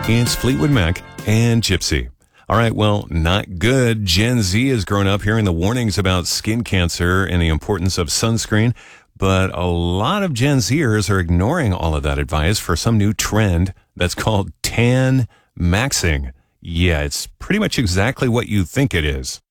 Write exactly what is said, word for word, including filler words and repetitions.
It's Fleetwood Mac and Gypsy. All right, well, not good. Gen Z has grown up hearing the warnings about skin cancer and the importance of sunscreen, but a lot of Gen Zers are ignoring all of that advice for some new trend that's called tan maxing. Yeah, it's pretty much exactly what you think it is.